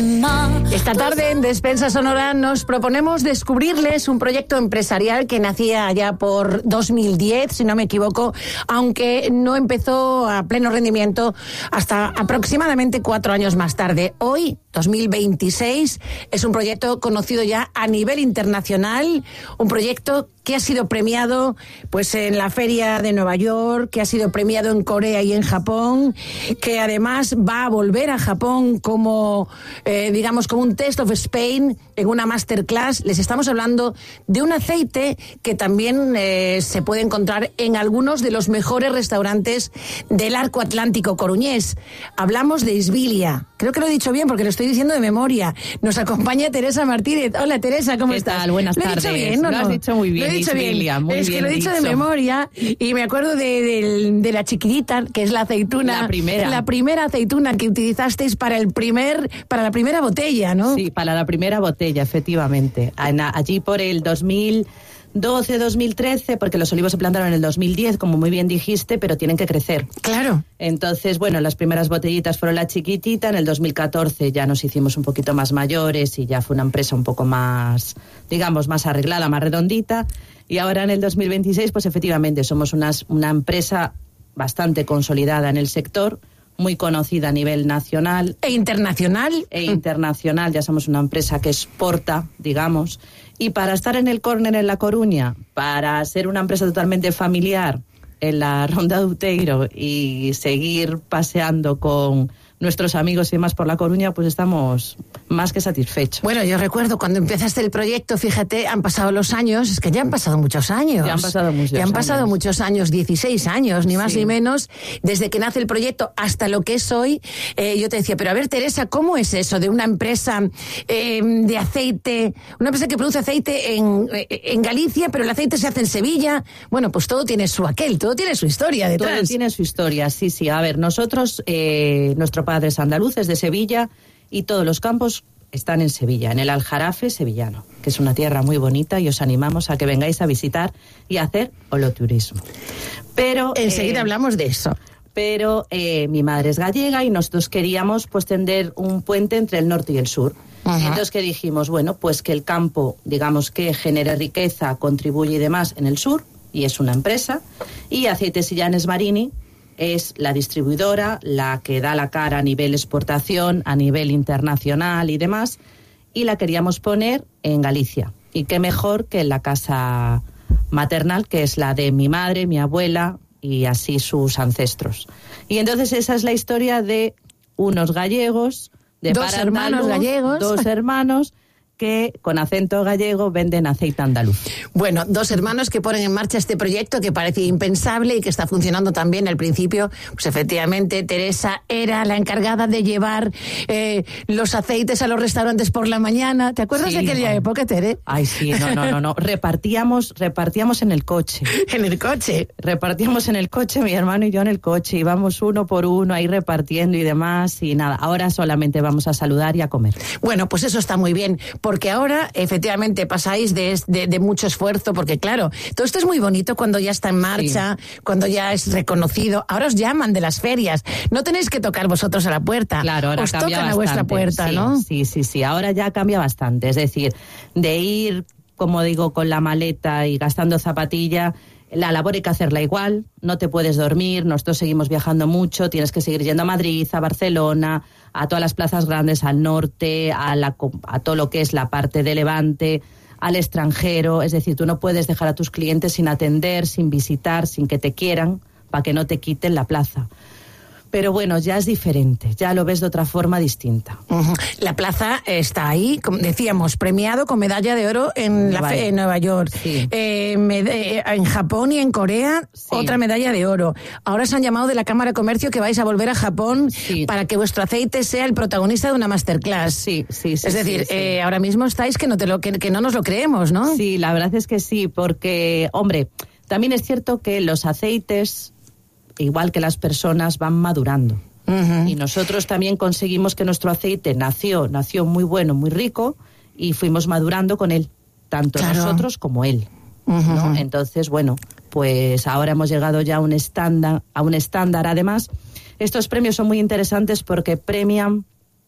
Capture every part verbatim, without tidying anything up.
Esta tarde en Despensa Sonora nos proponemos descubrirles un proyecto empresarial que nacía allá por dos mil diez, si no me equivoco, aunque no empezó a pleno rendimiento hasta aproximadamente cuatro años más tarde. Hoy, dos mil veintiséis, es un proyecto conocido ya a nivel internacional, un proyecto que ha sido premiado pues en la Feria de Nueva York, que ha sido premiado en Corea y en Japón, que además va a volver a Japón como, eh, digamos, como un Taste of Spain en una masterclass. Les estamos hablando de un aceite que también eh, se puede encontrar en algunos de los mejores restaurantes del arco atlántico coruñés. Hablamos de Isbilia. Creo que lo he dicho bien porque lo estoy diciendo de memoria. Nos acompaña Teresa Martínez. Hola, Teresa, ¿cómo ¿Qué estás? tal? Buenas ¿Lo he tardes. dicho bien, no? Lo has dicho muy bien, Lo he dicho Isbilia, bien. muy es bien que lo he dicho, dicho. de memoria y me acuerdo de, de, de la chiquitita, que es la aceituna. La primera. La primera aceituna que utilizasteis para el primer, para la primera botella, ¿no? Sí, para la primera botella, efectivamente. Allí por el dos mil doce, dos mil trece, porque los olivos se plantaron en el dos mil diez, como muy bien dijiste, pero tienen que crecer. Claro. Entonces, bueno, las primeras botellitas fueron la chiquitita, en el dos mil catorce ya nos hicimos un poquito más mayores y ya fue una empresa un poco más, digamos, más arreglada, más redondita, y ahora en el dos mil veintiséis, pues efectivamente somos unas, una empresa bastante consolidada en el sector, muy conocida a nivel nacional. E internacional. E internacional, ya somos una empresa que exporta, digamos. Y para estar en el córner en La Coruña, para ser una empresa totalmente familiar en la Ronda de Outeiro y seguir paseando con nuestros amigos y demás por La Coruña, pues estamos más que satisfechos. Bueno, yo recuerdo cuando empezaste el proyecto, fíjate, han pasado los años, es que ya han pasado muchos años. Ya han pasado muchos años. Ya han pasado años. muchos años, dieciséis años, ni más Sí. ni menos, desde que nace el proyecto hasta lo que es hoy. Eh, yo te decía, pero a ver, Teresa, ¿cómo es eso de una empresa eh, de aceite, una empresa que produce aceite en, en Galicia, pero el aceite se hace en Sevilla? Bueno, pues todo tiene su aquel, todo tiene su historia detrás. Todo tiene su historia, sí, sí. A ver, nosotros, eh, nuestro padre es andaluz, es de Sevilla, y todos los campos están en Sevilla, en el Aljarafe sevillano, que es una tierra muy bonita y os animamos a que vengáis a visitar y a hacer holoturismo. Pero enseguida eh, hablamos de eso. Pero eh, mi madre es gallega y nosotros queríamos pues tender un puente entre el norte y el sur. Ajá. Y entonces que dijimos, bueno, pues que el campo, digamos que genere riqueza, contribuye y demás en el sur, y es una empresa, y Aceites y Llanes Marini es la distribuidora, la que da la cara a nivel exportación, a nivel internacional y demás, y la queríamos poner en Galicia. Y qué mejor que en la casa maternal, que es la de mi madre, mi abuela y así sus ancestros. Y entonces esa es la historia de unos gallegos, de dos hermanos gallegos, dos hermanos que con acento gallego venden aceite andaluz. Bueno, dos hermanos que ponen en marcha este proyecto que parece impensable y que está funcionando también al principio. Pues efectivamente, Teresa era la encargada de llevar eh, los aceites a los restaurantes por la mañana. ¿Te acuerdas Sí, de aquella no. época, Tere? Ay, sí, no, no, no, no. Repartíamos, repartíamos en el coche. En el coche. Repartíamos en el coche, mi hermano y yo en el coche. Íbamos uno por uno ahí repartiendo y demás. Y nada, ahora solamente vamos a saludar y a comer. Bueno, pues eso está muy bien. Porque ahora, efectivamente, pasáis de, de, de mucho esfuerzo, porque claro, todo esto es muy bonito cuando ya está en marcha, sí. Cuando ya es reconocido. Ahora os llaman de las ferias. No tenéis que tocar vosotros a la puerta. Claro, ahora os cambia tocan bastante. A vuestra puerta, sí, ¿no? Sí, sí, sí. Ahora ya cambia bastante. Es decir, de ir, como digo, con la maleta y gastando zapatilla, la labor hay que hacerla igual, no te puedes dormir, nosotros seguimos viajando mucho, tienes que seguir yendo a Madrid, a Barcelona, a todas las plazas grandes, al norte, a, la, a todo lo que es la parte de Levante, al extranjero. Es decir, tú no puedes dejar a tus clientes sin atender, sin visitar, sin que te quieran, para que no te quiten la plaza. Pero bueno, ya es diferente, ya lo ves de otra forma distinta. Uh-huh. La plaza está ahí, como decíamos, premiado con medalla de oro en, la fe, en Nueva York. Sí. Eh, med- en Japón y en Corea, sí. Otra medalla de oro. Ahora os han llamado de la Cámara de Comercio que vais a volver a Japón, sí. Para que vuestro aceite sea el protagonista de una masterclass. Sí, sí, sí. Es decir, sí, sí. Eh, ahora mismo estáis que no, te lo, que, que no nos lo creemos, ¿no? Sí, la verdad es que sí, porque, hombre, también es cierto que los aceites, igual que las personas, van madurando. Uh-huh. Y nosotros también conseguimos que nuestro aceite nació, nació muy bueno, muy rico, y fuimos madurando con él, tanto claro. nosotros como él. Uh-huh. ¿No? Entonces, bueno, pues ahora hemos llegado ya a un estándar, a un estándar. Además, estos premios son muy interesantes porque premian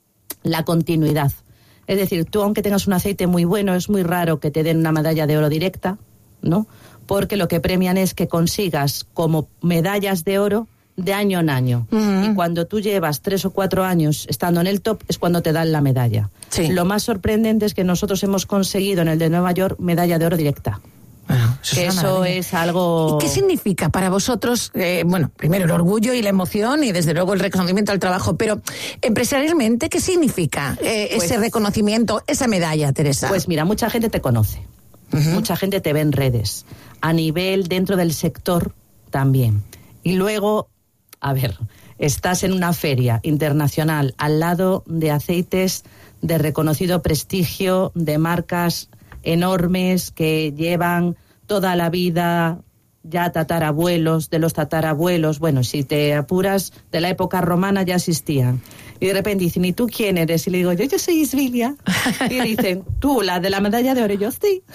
la continuidad. Es decir, tú aunque tengas un aceite muy bueno, es muy raro que te den una medalla de oro directa, ¿no? Porque lo que premian es que consigas como medallas de oro de año en año. Uh-huh. Y cuando tú llevas tres o cuatro años estando en el top es cuando te dan la medalla. Sí. Lo más sorprendente es que nosotros hemos conseguido en el de Nueva York medalla de oro directa. Bueno, eso, que es, eso es algo... ¿Y qué significa para vosotros, eh, bueno, primero el orgullo y la emoción y desde luego el reconocimiento al trabajo, pero empresarialmente, ¿qué significa eh, pues, ese reconocimiento, esa medalla, Teresa? Pues mira, mucha gente te conoce, uh-huh. mucha gente te ve en redes, a nivel dentro del sector también. Y luego, a ver, estás en una feria internacional al lado de aceites de reconocido prestigio, de marcas enormes que llevan toda la vida ya tatarabuelos, de los tatarabuelos, bueno, si te apuras, de la época romana ya existían. Y de repente dicen, ¿y tú quién eres? Y le digo, yo, yo soy Isbilia. Y dicen, tú, la de la medalla de oro, yo sí.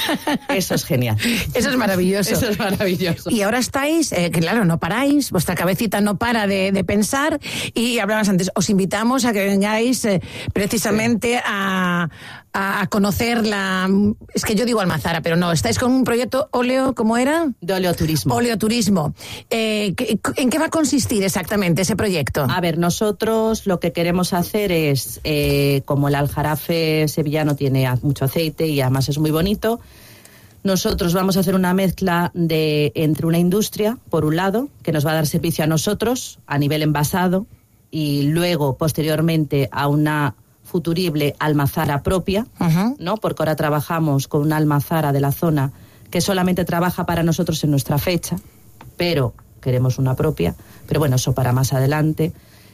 Eso es genial. Eso es maravilloso. Eso es maravilloso. Y ahora estáis, eh, claro, no paráis, vuestra cabecita no para de, de pensar, y hablabas antes, os invitamos a que vengáis eh, precisamente a, a conocer la... Es que yo digo Almazara, pero no, estáis con un proyecto óleo, ¿cómo era? De oleoturismo. Oleoturismo. Eh, ¿En qué va a consistir exactamente ese proyecto? A ver, nosotros lo que queremos hacer es, eh, como el aljarafe sevillano tiene mucho aceite y además es muy bonito, nosotros vamos a hacer una mezcla de entre una industria, por un lado, que nos va a dar servicio a nosotros a nivel envasado, y luego, posteriormente, a una futurible almazara propia, uh-huh. ¿no? Porque ahora trabajamos con una almazara de la zona que solamente trabaja para nosotros en nuestra fecha, pero queremos una propia, pero bueno, eso para más adelante,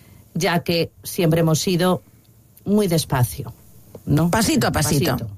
ya que siempre hemos ido muy despacio, ¿no? Pasito a pasito. pasito.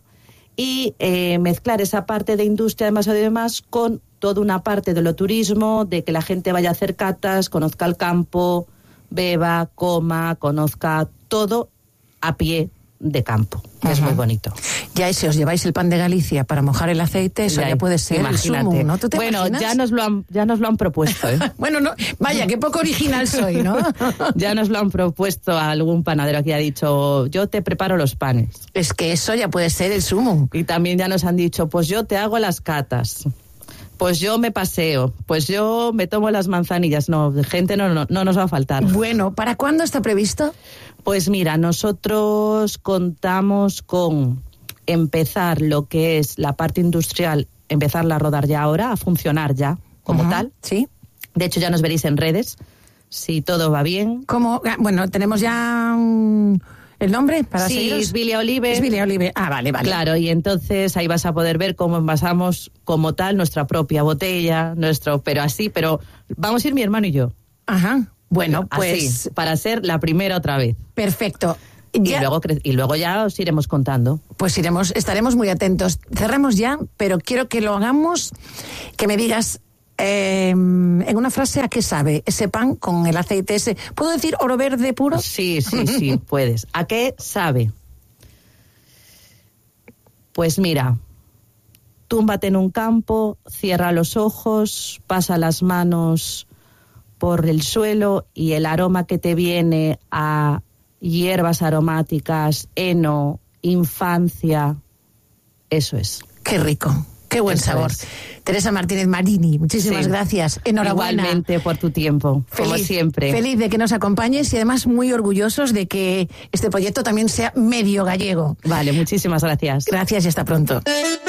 Y eh, mezclar esa parte de industria de masa y demás con toda una parte de lo turismo, de que la gente vaya a hacer catas, conozca el campo, beba, coma, conozca todo a pie de campo, que uh-huh. es muy bonito. Ya, y si os lleváis el pan de Galicia para mojar el aceite, eso ya, ya puede ser imagínate. El sumo, ¿no? ¿Tú te bueno, imaginas? ya nos lo han, ya nos lo han propuesto, ¿eh? Bueno, no, vaya, qué poco original soy, ¿no? Ya nos lo han propuesto a algún panadero que ha dicho, yo te preparo los panes. Es que eso ya puede ser el sumo. Y también ya nos han dicho, pues yo te hago las catas, pues yo me paseo, pues yo me tomo las manzanillas. No, gente no, no, no nos va a faltar. Bueno, ¿para cuándo está previsto? Pues mira, nosotros contamos con empezar lo que es la parte industrial, empezarla a rodar ya ahora, a funcionar ya como uh-huh. tal. Sí. De hecho, ya nos veréis en redes, si todo va bien. ¿Cómo? Bueno, tenemos ya um, el nombre para sí, seguiros. Isbilia Olive. Isbilia Olive. Ah, vale, vale. Claro, y entonces ahí vas a poder ver cómo envasamos como tal nuestra propia botella, nuestro, pero así, pero vamos a ir mi hermano y yo. Ajá. Bueno, pues... Así, para ser la primera otra vez. Perfecto. Y luego, y luego ya os iremos contando. Pues iremos, estaremos muy atentos. Cerramos ya, pero quiero que lo hagamos, que me digas eh, en una frase a qué sabe ese pan con el aceite ese. ¿Puedo decir oro verde puro? Sí, sí, sí, puedes. ¿A qué sabe? Pues mira, túmbate en un campo, cierra los ojos, pasa las manos por el suelo y el aroma que te viene a hierbas aromáticas, heno, infancia, eso es. Qué rico, qué buen eso sabor. Es. Teresa Martínez Marini, muchísimas sí. gracias. Enhorabuena. Igualmente por tu tiempo, feliz, como siempre. Feliz de que nos acompañes y además muy orgullosos de que este proyecto también sea medio gallego. Vale, muchísimas gracias. Gracias y hasta pronto.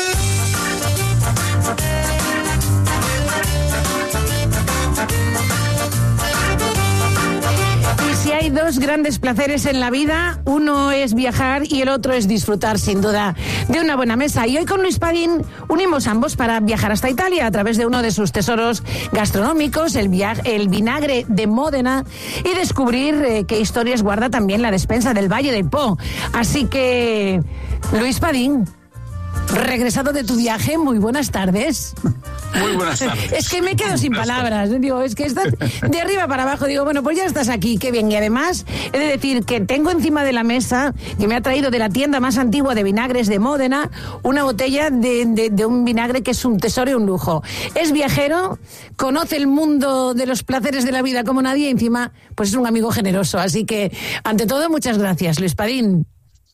Hay dos grandes placeres en la vida, uno es viajar y el otro es disfrutar sin duda de una buena mesa, y hoy con Luis Padín unimos ambos para viajar hasta Italia a través de uno de sus tesoros gastronómicos, el, via- el vinagre de Módena, y descubrir eh, qué historias guarda también la despensa del Valle del Po. Así que, Luis Padín, regresado de tu viaje, muy buenas tardes. Muy buenas tardes. Es que me quedo sin palabras. Digo, es que estás de arriba para abajo. Digo, bueno, pues ya estás aquí, qué bien. Y además, he de decir que tengo encima de la mesa, que me ha traído de la tienda más antigua de vinagres de Módena, una botella de, de, de un vinagre que es un tesoro y un lujo. Es viajero, conoce el mundo de los placeres de la vida como nadie, y encima, pues es un amigo generoso. Así que, ante todo, muchas gracias, Luis Padín.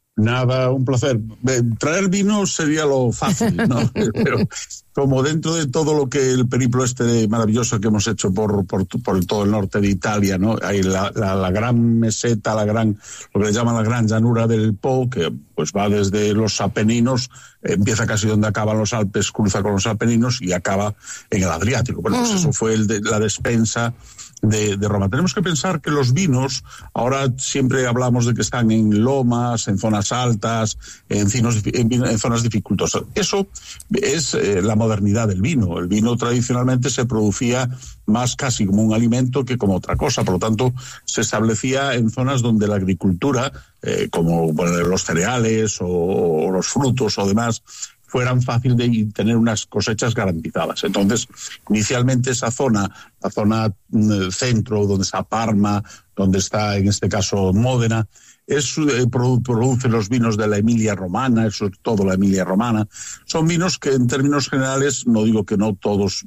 Nada, un placer. Traer vino sería lo fácil, ¿no? Pero como dentro de todo lo que el periplo este maravilloso que hemos hecho por, por, por todo el norte de Italia, ¿no? Hay la, la, la gran meseta, la gran, lo que le llaman la gran llanura del Po, que pues va desde los Apeninos, empieza casi donde acaban los Alpes, cruza con los Apeninos y acaba en el Adriático. Bueno, pues eso fue el de, la despensa De, de Roma. Tenemos que pensar que los vinos, ahora siempre hablamos de que están en lomas, en zonas altas, en, cinos, en, en zonas dificultosas. Eso es eh, la modernidad del vino. El vino tradicionalmente se producía más casi como un alimento que como otra cosa. Por lo tanto, se establecía en zonas donde la agricultura, eh, como bueno, los cereales o, o los frutos o demás, fueran fácil de tener unas cosechas garantizadas. Entonces, inicialmente esa zona, la zona centro, donde está Parma, donde está, en este caso, Módena, es, eh, produce los vinos de la Emilia Romana, eso es todo la Emilia Romana. Son vinos que, en términos generales, no digo que no todos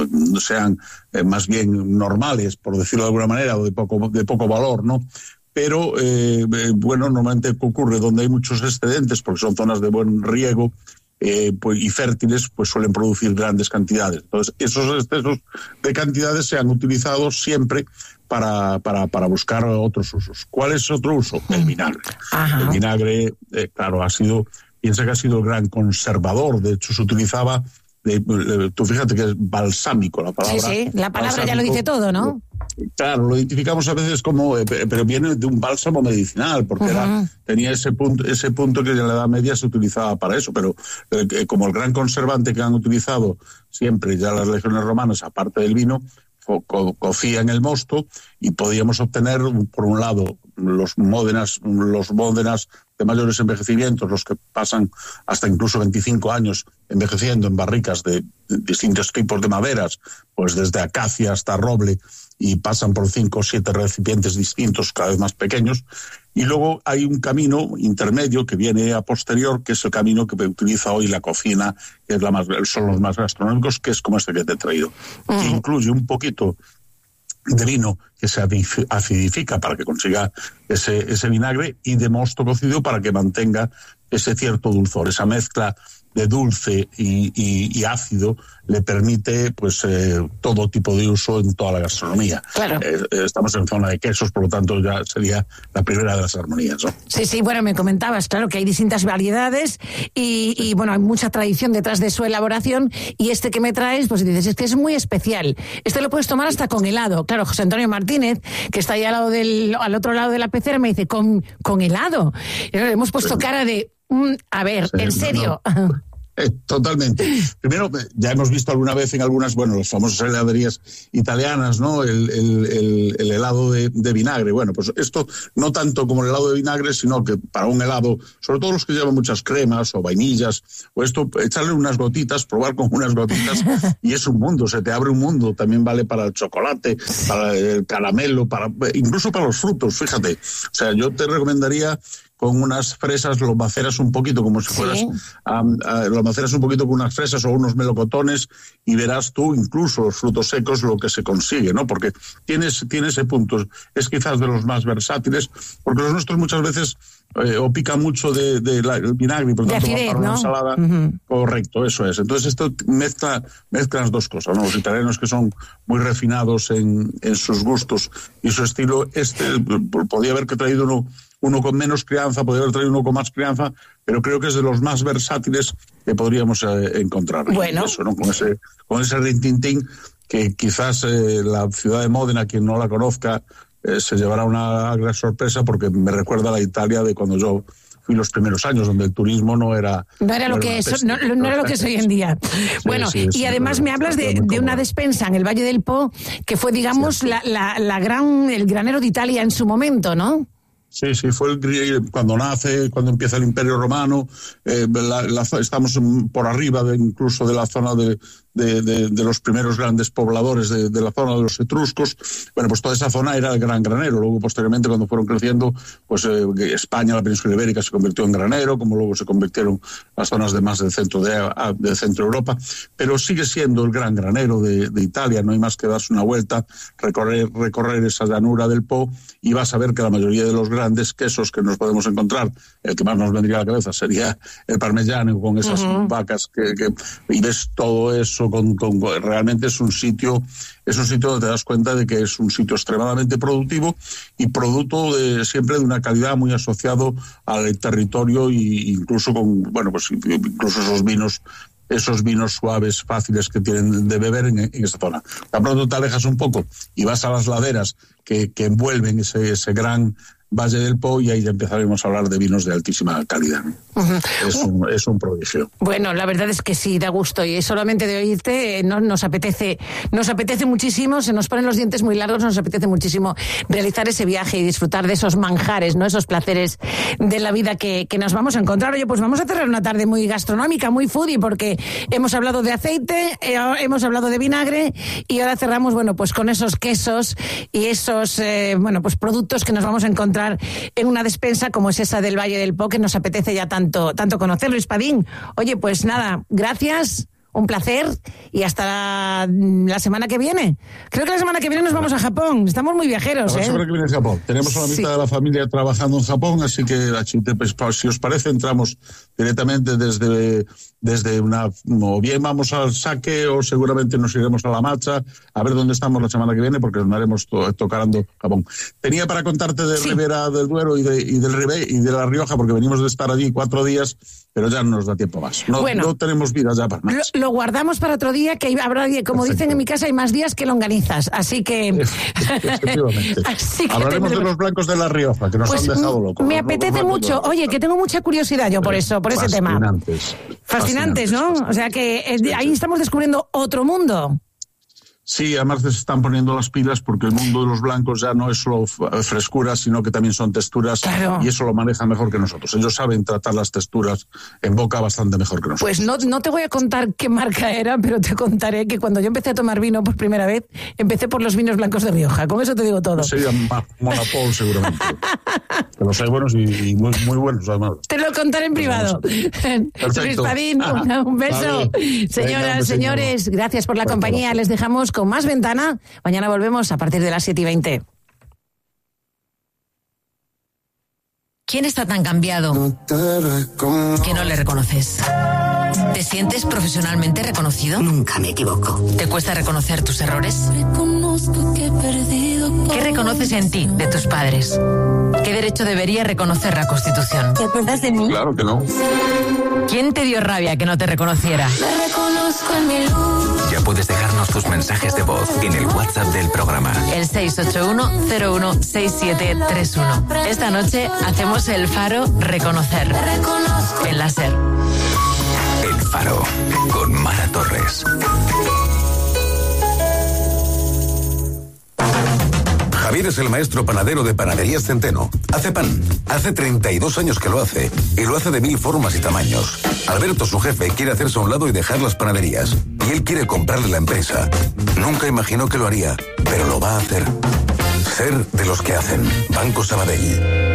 sean eh, más bien normales, por decirlo de alguna manera, o de poco, de poco valor, ¿no? Pero, eh, eh, bueno, normalmente ocurre donde hay muchos excedentes, porque son zonas de buen riego, Eh, pues, y fértiles, pues suelen producir grandes cantidades. Entonces, esos excesos de cantidades se han utilizado siempre para, para, para buscar otros usos. ¿Cuál es otro uso? El vinagre. Ajá. El vinagre, eh, claro, ha sido, piensa que ha sido el gran conservador. De hecho, se utilizaba, de, de, tú fíjate que es balsámico la palabra. Sí, sí, la palabra ya lo dice todo, ¿no? Claro, lo identificamos a veces como, eh, pero viene de un bálsamo medicinal, porque uh-huh. era, tenía ese punto, ese punto que en la Edad Media se utilizaba para eso, pero eh, como el gran conservante que han utilizado siempre ya las legiones romanas, aparte del vino, co- cocían el mosto y podíamos obtener, por un lado, los módenas, los módenas de mayores envejecimientos, los que pasan hasta incluso veinticinco años envejeciendo en barricas de, de distintos tipos de maderas, pues desde acacia hasta roble, y pasan por cinco o siete recipientes distintos, cada vez más pequeños. Y luego hay un camino intermedio que viene a posterior, que es el camino que utiliza hoy la cocina, que es la más, son los más gastronómicos, que es como este que te he traído, uh-huh. que incluye un poquito de vino que se acidifica para que consiga ese, ese vinagre, y de mosto cocido para que mantenga ese cierto dulzor. Esa mezcla de dulce y, y, y ácido le permite pues eh, todo tipo de uso en toda la gastronomía. Claro. Eh, estamos en zona de quesos, por lo tanto ya sería la primera de las armonías, ¿no? Sí, sí, bueno, me comentabas, claro, que hay distintas variedades y, y bueno, hay mucha tradición detrás de su elaboración, y este que me traes, pues dices, es que es muy especial. Este lo puedes tomar hasta con helado. Claro, José Antonio Martínez, que está ahí al, lado del, al otro lado de la pecera, me dice, con, con helado. Y hemos puesto sí. cara de... Mm, a ver, sí, ¿en serio? No, no. Eh, totalmente. Primero, ya hemos visto alguna vez en algunas, bueno, las famosas heladerías italianas, ¿no? El, el, el, el helado de, de vinagre. Bueno, pues esto no tanto como el helado de vinagre, sino que para un helado, sobre todo los que llevan muchas cremas o vainillas, o esto, echarle unas gotitas, probar con unas gotitas, y es un mundo, se te abre un mundo. También vale para el chocolate, para el caramelo, para incluso para los frutos, fíjate. O sea, yo te recomendaría, con unas fresas, lo maceras un poquito como si fueras, sí. um, uh, lo maceras un poquito con unas fresas o unos melocotones, y verás tú incluso los frutos secos lo que se consigue, ¿no? Porque tienes, tiene ese punto, es quizás de los más versátiles, porque los nuestros muchas veces eh, o pican mucho de, de la, el vinagre, y por lo tanto acidez, para una ¿no? ensalada, uh-huh. Correcto, eso es. Entonces esto mezcla, mezcla las dos cosas, ¿no? Los italianos, que son muy refinados en, en sus gustos y su estilo, este podía haber que traído uno uno con menos crianza, podría haber traído uno con más crianza, pero creo que es de los más versátiles que podríamos eh, encontrar. Bueno. Eso, ¿no? Con ese, con ese rintintín, que quizás eh, la ciudad de Módena, quien no la conozca, eh, se llevará una gran sorpresa, porque me recuerda a la Italia de cuando yo fui los primeros años, donde el turismo no era... No era, no lo, era que es, no, no era lo que es hoy en día. Sí, bueno, sí, sí, y además sí, me hablas de, de una despensa en el Valle del Po, que fue, digamos, sí, la, la, la gran, el granero de Italia en su momento, ¿no? Sí, sí, fue el, cuando nace, cuando empieza el Imperio Romano, eh, la, la, estamos por arriba de, incluso de la zona de, de, de, de los primeros grandes pobladores de, de la zona de los etruscos. Bueno, pues toda esa zona era el gran granero. Luego, posteriormente, cuando fueron creciendo, pues eh, España, la península ibérica, se convirtió en granero, como luego se convirtieron las zonas de más del centro de, de centro Europa, pero sigue siendo el gran granero de, de Italia. No hay más que darse una vuelta, recorrer, recorrer esa llanura del Po, y vas a ver que la mayoría de los grandes quesos que nos podemos encontrar, el que más nos vendría a la cabeza sería el parmesano, con esas uh-huh. vacas que, que y ves todo eso con, con realmente es un sitio es un sitio donde te das cuenta de que es un sitio extremadamente productivo y producto de, siempre de una calidad muy asociado al territorio, y incluso con bueno pues incluso esos vinos esos vinos suaves, fáciles que tienen de beber en, en esta zona. Tan pronto te alejas un poco y vas a las laderas que, que envuelven ese, ese gran Valle del Po, y ahí ya empezaremos a hablar de vinos de altísima calidad. Uh-huh. Es, un, es un prodigio. Bueno, la verdad es que sí, da gusto, y solamente de oírte no, nos apetece nos apetece muchísimo, se nos ponen los dientes muy largos, nos apetece muchísimo realizar ese viaje y disfrutar de esos manjares, ¿no? Esos placeres de la vida que, que nos vamos a encontrar. Oye, pues vamos a cerrar una tarde muy gastronómica, muy foodie, porque hemos hablado de aceite, eh, hemos hablado de vinagre, y ahora cerramos, bueno, pues con esos quesos y esos, eh, bueno, pues productos que nos vamos a encontrar en una despensa como es esa del Valle del Po, que nos apetece ya tanto, tanto conocer. Luis Padín, oye, pues nada, gracias, un placer, y hasta la, la semana que viene. Creo que la semana que viene nos vamos a Japón, estamos muy viajeros. La ¿eh? semana que viene es Japón. Tenemos a la mitad sí. de la familia trabajando en Japón, así que si os parece entramos directamente desde... desde una, o bien vamos al Sake, o seguramente nos iremos a la Macha, a ver dónde estamos la semana que viene, porque nos haremos to, tocando Japón. Tenía para contarte de sí. Ribera del Duero y de, y del Ribé y de La Rioja, porque venimos de estar allí cuatro días, pero ya no nos da tiempo más. No, bueno, no tenemos vida ya para más. Lo, lo guardamos para otro día, que habrá, como Perfecto. Dicen en mi casa, hay más días que longanizas, así que... Efectivamente. Así que hablaremos tendremos... de los blancos de La Rioja, que nos pues han dejado locos. Me apetece mucho. Oye, que tengo mucha curiosidad yo por eso, por ese tema. Fascinantes. Fascinantes, ¿no? O sea que eh, ahí estamos descubriendo otro mundo. Sí, además se están poniendo las pilas, porque el mundo de los blancos ya no es solo frescura, sino que también son texturas, claro. Y eso lo manejan mejor que nosotros. Ellos saben tratar las texturas en boca bastante mejor que nosotros. Pues no, no te voy a contar qué marca era, pero te contaré que cuando yo empecé a tomar vino por primera vez, empecé por los vinos blancos de Rioja. Con eso te digo todo. Sería Monopol seguramente. Que los hay buenos y, y muy, muy buenos además. Te lo contaré en privado. Luis Padín, un, un beso. Vale. Señoras, Venga, señores, señor. Gracias por la Perfecto. compañía. Les dejamos con más Ventana. Mañana volvemos a partir de las siete y veinte. ¿Quién está tan cambiado que no le reconoces? ¿Te sientes profesionalmente reconocido? Nunca me equivoco. ¿Te cuesta reconocer tus errores? ¿Qué reconoces en ti de tus padres? ¿Qué derecho debería reconocer la Constitución? ¿Te acuerdas de mí? Claro que no. ¿Quién te dio rabia que no te reconociera? Me reconozco en mi luz. Ya puedes dejarnos tus mensajes de voz en el WhatsApp del programa. El seis ocho uno cero uno seis siete tres uno. Esta noche hacemos el Faro Reconocer. En la SER. El Faro, con Mara Torres. Javier es el maestro panadero de Panaderías Centeno. Hace pan. Hace treinta y dos años que lo hace. Y lo hace de mil formas y tamaños. Alberto, su jefe, quiere hacerse a un lado y dejar las panaderías. Y él quiere comprarle la empresa. Nunca imaginó que lo haría, pero lo va a hacer. Ser de los que hacen. Banco Sabadell.